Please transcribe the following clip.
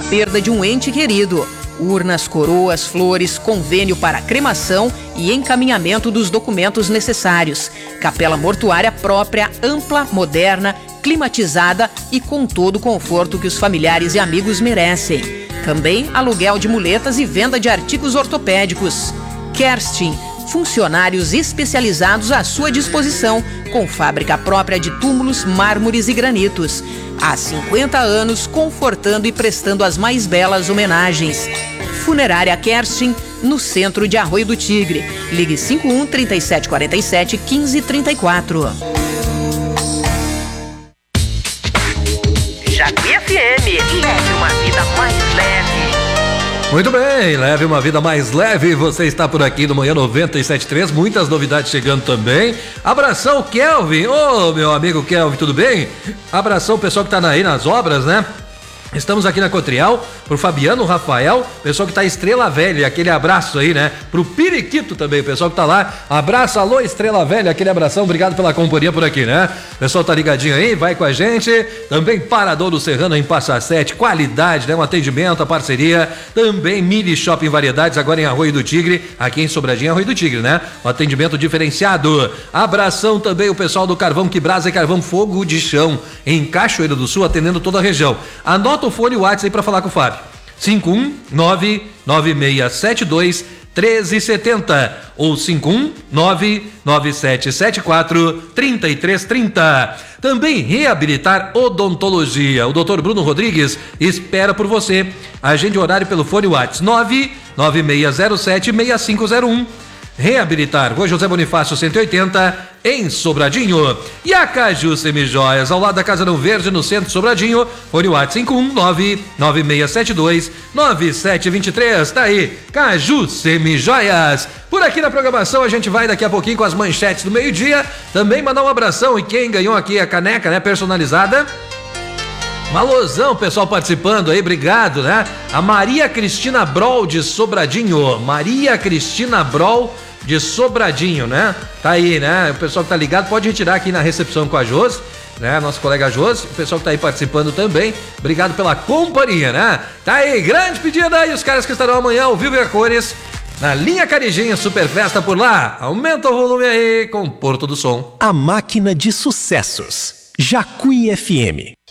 perda de um ente querido. Urnas, coroas, flores, convênio para cremação e encaminhamento dos documentos necessários. Capela mortuária própria, ampla, moderna, climatizada e com todo o conforto que os familiares e amigos merecem. Também aluguel de muletas e venda de artigos ortopédicos. Kerstin, funcionários especializados à sua disposição, com fábrica própria de túmulos, mármores e granitos. Há 50 anos, confortando e prestando as mais belas homenagens. Funerária Kerstin, no centro de Arroio do Tigre. Ligue 51-3747-1534. Jacuí FM, leve uma vida mais leve. Muito bem, leve uma vida mais leve. Você está por aqui no Manhã 97.3, muitas novidades chegando também. Abração, Kelvin. Ô, meu amigo Kelvin, tudo bem? Abração, pessoal que tá aí nas obras, né? Estamos aqui na Cotrial, pro Fabiano, Rafael, pessoal que tá Estrela Velha, aquele abraço aí, né? Pro Periquito também, pessoal que tá lá, abraço, alô Estrela Velha, aquele abração, obrigado pela companhia por aqui, né? Pessoal tá ligadinho aí, vai com a gente, também Paradouro Serrano em Passa Sete, qualidade, né? Um atendimento, a parceria, também Mini Shopping Variedades, agora em Arroio do Tigre, aqui em Sobradinho, Arroio do Tigre, né? Um atendimento diferenciado, abração também o pessoal do Carvão que Brasa e Carvão Fogo de Chão, em Cachoeiro do Sul, atendendo toda a região. Anota o fone WhatsApp aí pra falar com o Fábio. 51996721370 ou 51997743330. Também Reabilitar Odontologia. O Dr. Bruno Rodrigues espera por você. Agende horário pelo fone WhatsApp 996076501. Reabilitar, Rua José Bonifácio 180, em Sobradinho. E a Caju Semijoias, ao lado da Casa Não Verde, no centro de Sobradinho, fone WhatsApp 51996729723. Tá aí, Caju Semijoias. Por aqui na programação a gente vai daqui a pouquinho com as manchetes do meio-dia. Também mandar um abração, e quem ganhou aqui a caneca, né, personalizada. Malosão, pessoal participando aí, obrigado, né? A Maria Cristina Brol de Sobradinho. Maria Cristina Brol de Sobradinho, né? Tá aí, né? O pessoal que tá ligado pode retirar aqui na recepção com a Josi, né? Nosso colega Josi, o pessoal que tá aí participando também. Obrigado pela companhia, né? Tá aí, grande pedida aí, os caras que estarão amanhã ao vivo e a cores na linha Carijinha Super Festa por lá. Aumenta o volume aí com Porto do Som. A máquina de sucessos. Jacuí FM.